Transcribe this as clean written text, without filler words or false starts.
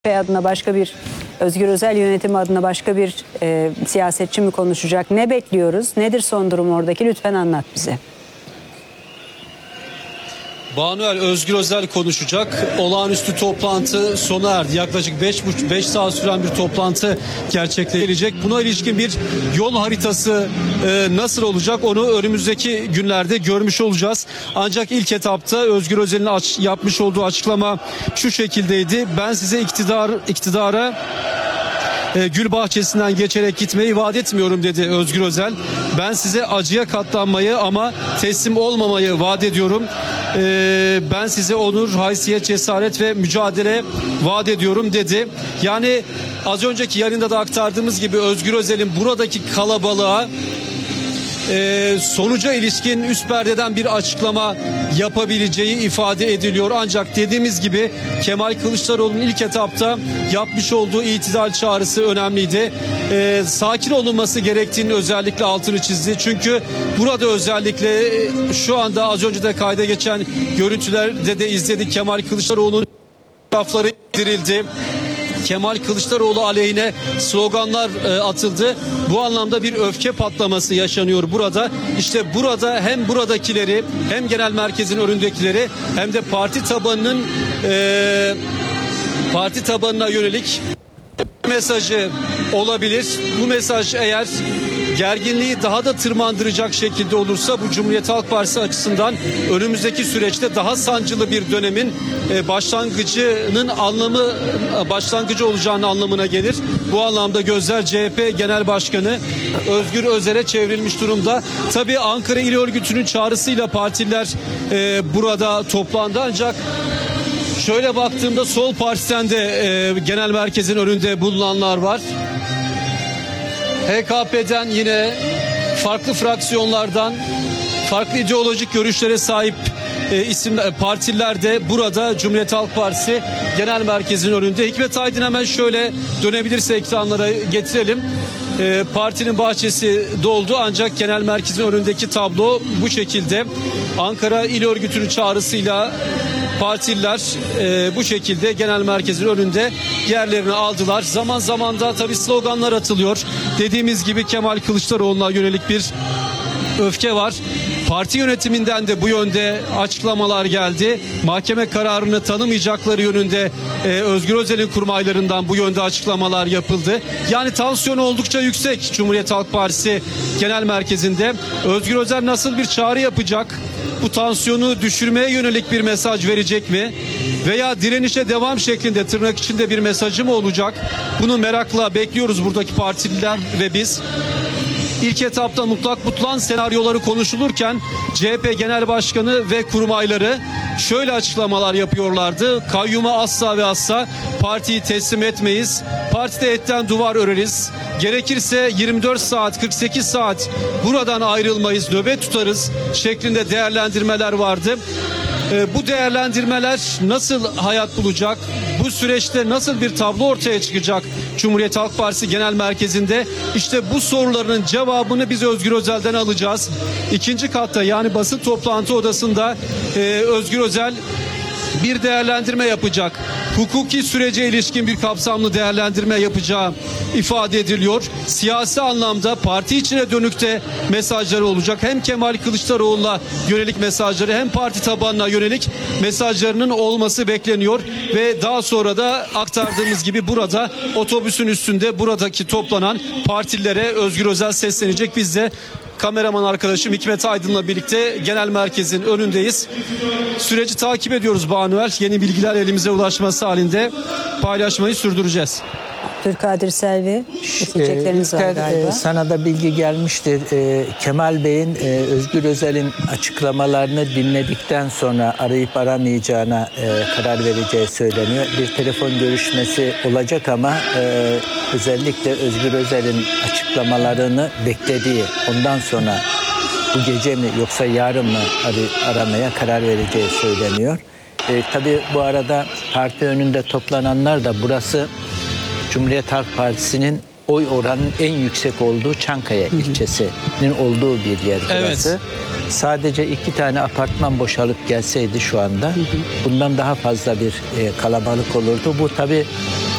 adına başka bir Özgür Özel yönetimi adına başka bir siyasetçi mi konuşacak? Ne bekliyoruz? Nedir son durum oradaki? Lütfen anlat bize. Banuel, Özgür Özel konuşacak. Olağanüstü toplantı sona erdi. Yaklaşık 5 saat süren bir toplantı gerçekleşecek. Buna ilişkin bir yol haritası nasıl olacak onu önümüzdeki günlerde görmüş olacağız. Ancak ilk etapta Özgür Özel'in yapmış olduğu açıklama şu şekildeydi. Ben size iktidara gül bahçesinden geçerek gitmeyi vaat etmiyorum dedi Özgür Özel. Ben size acıya katlanmayı ama teslim olmamayı vaat ediyorum. Ben size onur, haysiyet, cesaret ve mücadele vaat ediyorum dedi. Yani az önceki yayında da aktardığımız gibi Özgür Özel'in buradaki kalabalığa sonuca ilişkin üst perdeden bir açıklama yapabileceği ifade ediliyor. Ancak dediğimiz gibi Kemal Kılıçdaroğlu'nun ilk etapta yapmış olduğu itidal çağrısı önemliydi. Sakin olunması gerektiğini özellikle altını çizdi. Çünkü burada özellikle şu anda az önce de kayda geçen görüntülerde de izledik. Kemal Kılıçdaroğlu'nun lafları indirildi. Kemal Kılıçdaroğlu aleyhine sloganlar atıldı. Bu anlamda bir öfke patlaması yaşanıyor burada. İşte burada hem buradakileri hem genel merkezin önündekileri hem de parti tabanına yönelik mesajı olabilir. Bu mesaj eğer gerginliği daha da tırmandıracak şekilde olursa bu Cumhuriyet Halk Partisi açısından önümüzdeki süreçte daha sancılı bir dönemin başlangıcı olacağının anlamına gelir. Bu anlamda gözler CHP Genel Başkanı Özgür Özel'e çevrilmiş durumda. Tabii Ankara İl Örgütü'nün çağrısıyla partililer burada toplandı, ancak şöyle baktığımda Sol Parti'den de genel merkezin önünde bulunanlar var. HKP'den yine farklı fraksiyonlardan farklı ideolojik görüşlere sahip partiler de burada Cumhuriyet Halk Partisi genel merkezin önünde. Hikmet Aydın, hemen şöyle dönebilirse ekranlara getirelim. Partinin bahçesi doldu, ancak genel merkezin önündeki tablo bu şekilde. Ankara İl Örgütü'nün çağrısıyla partililer bu şekilde genel merkezin önünde yerlerini aldılar. Zaman zaman da tabii sloganlar atılıyor. Dediğimiz gibi Kemal Kılıçdaroğlu'na yönelik bir öfke var. Parti yönetiminden de bu yönde açıklamalar geldi. Mahkeme kararını tanımayacakları yönünde Özgür Özel'in kurmaylarından bu yönde açıklamalar yapıldı. Yani tansiyon oldukça yüksek Cumhuriyet Halk Partisi Genel Merkezi'nde. Özgür Özel nasıl bir çağrı yapacak? Bu tansiyonu düşürmeye yönelik bir mesaj verecek mi? Veya direnişe devam şeklinde tırnak içinde bir mesajı mı olacak? Bunu merakla bekliyoruz buradaki partililer ve biz. İlk etapta mutlak butlan senaryoları konuşulurken CHP Genel Başkanı ve kurmayları şöyle açıklamalar yapıyorlardı. Kayyuma asla ve asla partiyi teslim etmeyiz. Partide etten duvar öreriz. Gerekirse 24 saat, 48 saat buradan ayrılmayız, nöbet tutarız şeklinde değerlendirmeler vardı. Bu değerlendirmeler nasıl hayat bulacak? Bu süreçte nasıl bir tablo ortaya çıkacak Cumhuriyet Halk Partisi Genel Merkezi'nde? İşte bu soruların cevabını biz Özgür Özel'den alacağız. İkinci katta, yani basın toplantı odasında Özgür Özel bir değerlendirme yapacak. Hukuki sürece ilişkin bir kapsamlı değerlendirme yapacağı ifade ediliyor. Siyasi anlamda parti içine dönük de mesajları olacak. Hem Kemal Kılıçdaroğlu'na yönelik mesajları hem parti tabanına yönelik mesajlarının olması bekleniyor. Ve daha sonra da aktardığımız gibi burada otobüsün üstünde buradaki toplanan partililere Özgür Özel seslenecek. Biz de kameraman arkadaşım Hikmet Aydın'la birlikte genel merkezin önündeyiz. Süreci takip ediyoruz Banuel. Yeni bilgiler elimize ulaşması halinde paylaşmayı sürdüreceğiz. Abdülkadir Selvi, diyecekleriniz var galiba. Sana da bilgi gelmiştir. Kemal Bey'in Özgür Özel'in açıklamalarını dinledikten sonra arayıp aramayacağına karar vereceği söyleniyor. Bir telefon görüşmesi olacak ama özellikle Özgür Özel'in açıklamalarını beklediği, ondan sonra bu gece mi yoksa yarın mı aramaya karar vereceği söyleniyor. Tabii bu arada parti önünde toplananlar da burası Cumhuriyet Halk Partisi'nin oy oranının en yüksek olduğu Çankaya ilçesinin olduğu bir yer burası. Evet. Sadece 2 tane apartman boşalıp gelseydi şu anda bundan daha fazla bir kalabalık olurdu. Bu tabii